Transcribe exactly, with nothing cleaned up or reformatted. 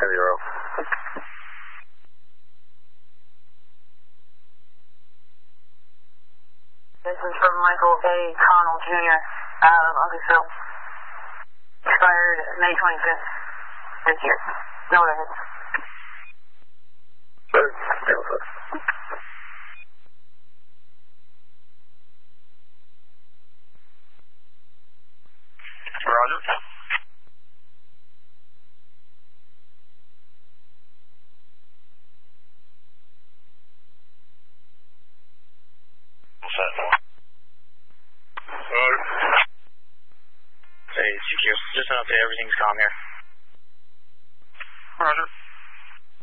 zero. This is from Michael A. Connell, Junior out of Uncasville. Expired May twenty-fifth this year. No evidence. Sir, Alpha. Roger. Hey, C Q. Just an update. Everything's calm here. Roger.